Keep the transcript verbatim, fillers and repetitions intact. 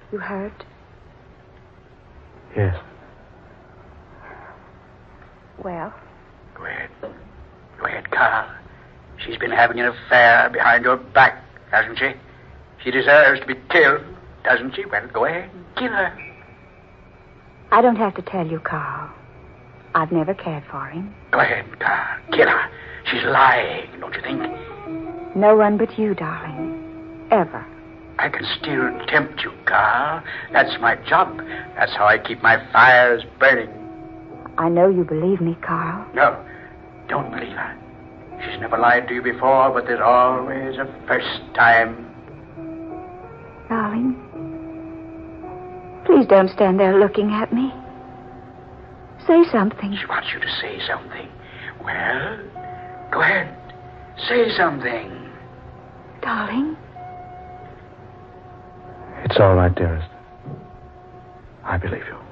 You hurt? Yes. Well? Go ahead. Go ahead, Carl. She's been having an affair behind your back, hasn't she? She deserves to be killed, doesn't she? Well, go ahead and kill her. I don't have to tell you, Carl. I've never cared for him. Go ahead, Carl. Kill her. She's lying, don't you think? No one but you, darling. Ever. I can still tempt you, Carl. That's my job. That's how I keep my fires burning. I know you believe me, Carl. No, don't believe her. She's never lied to you before, but there's always a first time. Darling, please don't stand there looking at me. Say something. She wants you to say something. Well, go ahead. Say something. Darling? It's all right, dearest. I believe you.